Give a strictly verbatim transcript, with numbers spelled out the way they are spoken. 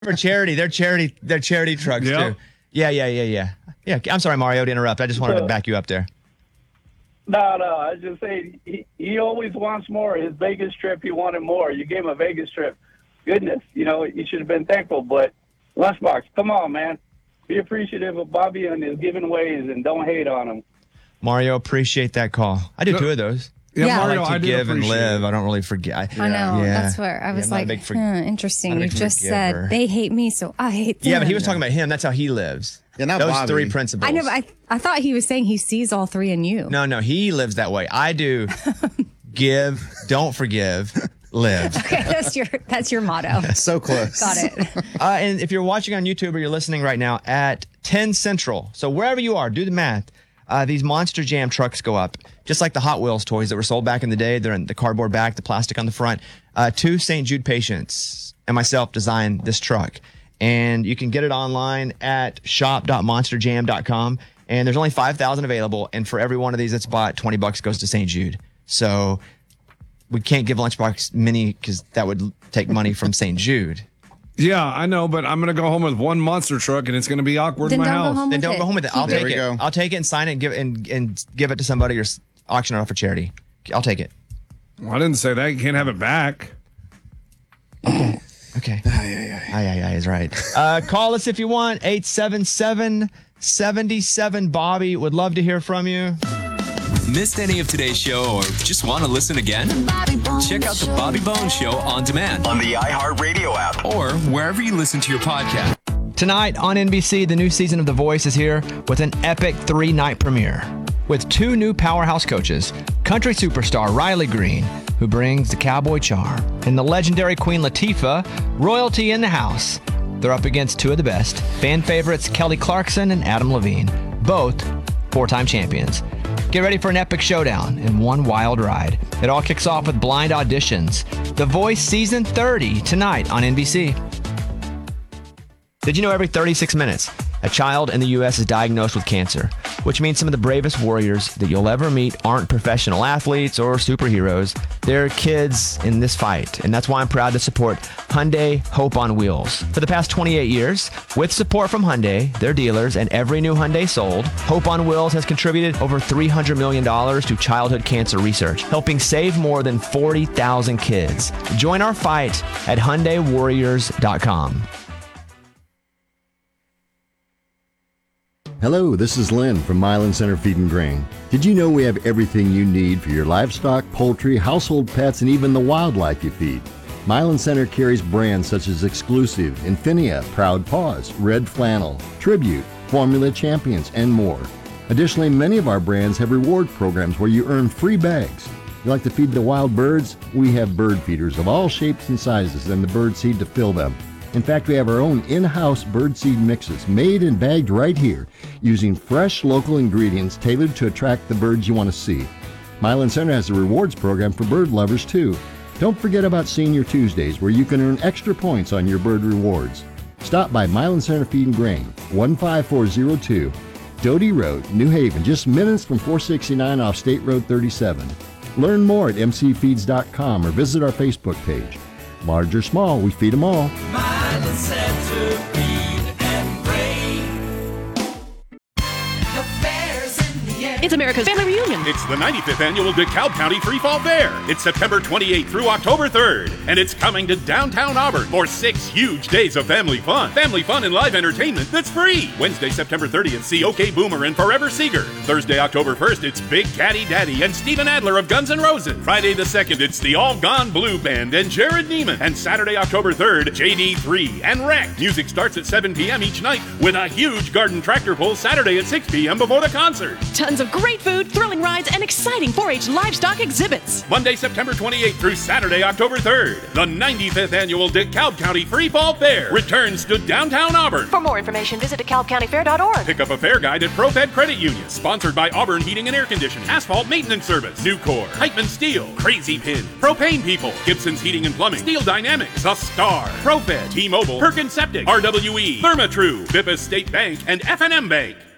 for charity. They're charity. They're charity trucks Yep. too. Yeah, yeah, yeah, yeah. Yeah. I'm sorry, Mario, to interrupt. I just wanted to back you up there. No, no. I was just saying he, he always wants more. His Vegas trip, he wanted more. You gave him a Vegas trip. Goodness, you know, you should have been thankful. But Lunchbox, come on, man. Be appreciative of Bobby and his giving ways and don't hate on him. Mario, appreciate that call. I do No. two of those. Yeah, Yeah. Mario, I like to I do give and appreciate live. it. I don't really forget. I, I know. Yeah. That's where I Yeah, was I'm not a like, big for- huh, interesting. not a You big just forgiver. said they hate me, so I hate them. Yeah, but he was talking about him. That's how he lives. Yeah, not Those Bobby. three principles. I know, but I, I thought he was saying he sees all three in you. No, no, he lives that way. I do give, don't forgive, live. Okay, that's your that's your motto. So close. Got it. Uh, and if you're watching on YouTube or you're listening right now at ten Central, so wherever you are, do the math. Uh, these Monster Jam trucks go up, just like the Hot Wheels toys that were sold back in the day. They're in the cardboard back, the plastic on the front. Uh, two Saint Jude patients and myself designed this truck. And you can get it online at shop dot monster jam dot com. And there's only five thousand available. And for every one of these that's bought, twenty bucks goes to Saint Jude. So we can't give Lunchbox many because that would take money from Saint Jude. Yeah, I know, but I'm going to go home with one monster truck, and it's going to be awkward Then in my don't go house. home Then with don't it. go home with it. I'll Keep take we it. go. I'll take it and sign it and give and and give it to somebody or s- auction it off for charity. I'll take it. Well, I didn't say that. You can't have it back. Okay. Aye, aye, aye is right. Uh, call us if you want. eight seven seven, seven seven, Bobby. Would love to hear from you. Missed any of today's show or just want to listen again? Check out the Bobby Bones Show on demand On the iHeartRadio app. or wherever you listen to your podcast. Tonight on N B C, the new season of The Voice is here with an epic three-night premiere. With two new powerhouse coaches, country superstar Riley Green, who brings the cowboy charm, and the legendary Queen Latifah, royalty in the house. They're up against two of the best, fan favorites Kelly Clarkson and Adam Levine, both four-time champions. Get ready for an epic showdown and one wild ride. It all kicks off with blind auditions. The Voice Season thirty tonight on N B C. Did you know every thirty-six minutes, a child in the U S is diagnosed with cancer, which means some of the bravest warriors that you'll ever meet aren't professional athletes or superheroes. They're kids in this fight, and that's why I'm proud to support Hyundai Hope on Wheels. For the past twenty-eight years, with support from Hyundai, their dealers, and every new Hyundai sold, Hope on Wheels has contributed over three hundred million dollars to childhood cancer research, helping save more than forty thousand kids. Join our fight at Hyundai Warriors dot com. Hello, this is Lynn from Milan Center Feed and Grain. Did you know we have everything you need for your livestock, poultry, household pets, and even the wildlife you feed? Milan Center carries brands such as Exclusive, Infinia, Proud Paws, Red Flannel, Tribute, Formula Champions, and more. Additionally, many of our brands have reward programs where you earn free bags. You like to feed the wild birds? We have bird feeders of all shapes and sizes and the bird seed to fill them. In fact, we have our own in-house birdseed mixes made and bagged right here using fresh local ingredients tailored to attract the birds you want to see. Milan Center has a rewards program for bird lovers too. Don't forget about Senior Tuesdays where you can earn extra points on your bird rewards. Stop by Milan Center Feed and Grain, one five four zero two, Doty Road, New Haven, just minutes from four sixty-nine off State Road thirty-seven. Learn more at m c feeds dot com or visit our Facebook page. Large or small, we feed them all. Milan Center Feed and Grain. The bear's in the air. It's America's Family Reunion. It's the ninety-fifth annual DeKalb County Free Fall Fair. It's September twenty-eighth through October third, and it's coming to downtown Auburn for six huge days of family fun. Family fun and live entertainment that's free. Wednesday, September thirtieth, see OK Boomer and Forever Seeger. Thursday, October first, it's Big Caddy Daddy and Steven Adler of Guns N' Roses. Friday the second, it's the All Gone Blue Band and Jared Neiman. And Saturday, October third, J D three and Wreck. Music starts at seven p.m. each night with a huge garden tractor pull Saturday at six p.m. before the concert. Tons of great food, thrilling rides, and exciting four H livestock exhibits. Monday, September twenty-eighth through Saturday, October third, the ninety-fifth annual DeKalb County Free Fall Fair returns to downtown Auburn. For more information, visit de kalb county fair dot org. Pick up a fair guide at ProFed Credit Union. Sponsored by Auburn Heating and Air Conditioning, Asphalt Maintenance Service, Nucor, Heitman Steel, Crazy Pin, Propane People, Gibson's Heating and Plumbing, Steel Dynamics, The Star, ProFed, T-Mobile, Perkins Septic, R W E, Therma-Tru, Bippa State Bank, and F and M Bank.